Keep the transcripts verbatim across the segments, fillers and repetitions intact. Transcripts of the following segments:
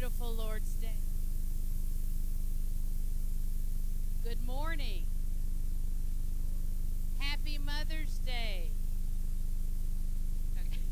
beautiful Lord's Day. Good morning. Happy Mother's Day. Okay.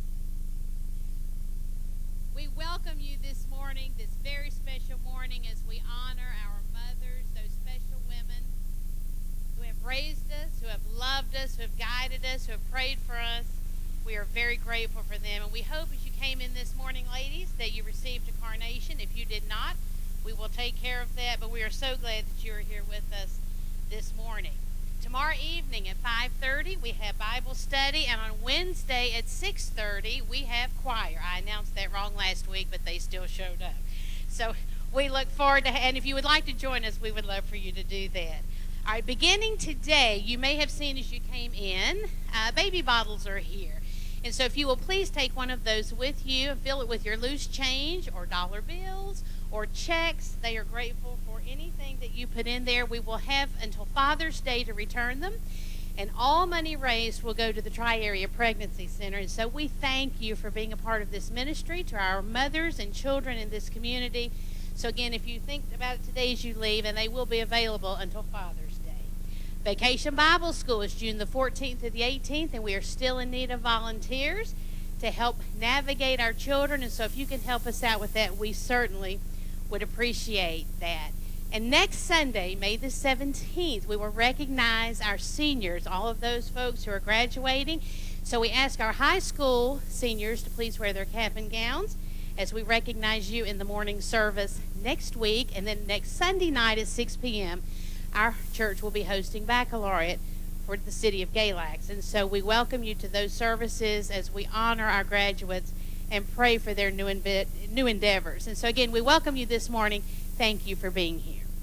We welcome you this morning, this very special morning, as we honor our mothers, those special women who have raised us, who have loved us, who have guided us, who have prayed for us. We are very grateful for them, and we hope as you came in this morning, ladies, that you received a carnation. If you did not, we will take care of that, but we are so glad that you are here with us this morning. Tomorrow evening at five thirty, we have Bible study, and on Wednesday at six thirty, we have choir. I announced that wrong last week, but they still showed up. So we look forward to, and if you would like to join us, we would love for you to do that. All right, beginning today, you may have seen as you came in, uh, baby bottles are here. And so if you will please take one of those with you and fill it with your loose change or dollar bills or checks. They are grateful for anything that you put in there. We will have until Father's Day to return them. And all money raised will go to the Tri-Area Pregnancy Center. And so we thank you for being a part of this ministry to our mothers and children in this community. So again, if you think about it today as you leave, and they will be available until Father's Day. Vacation Bible School is June the fourteenth to the eighteenth, and we are still in need of volunteers to help navigate our children. And so if you can help us out with that, we certainly would appreciate that. And next Sunday, May the seventeenth, we will recognize our seniors, all of those folks who are graduating. So we ask our high school seniors to please wear their cap and gowns as we recognize you in the morning service next week. And then next Sunday night at six p.m., our church will be hosting baccalaureate for the city of Galax. And so we welcome you to those services as we honor our graduates and pray for their new, enve- new endeavors. And so again, we welcome you this morning. Thank you for being here.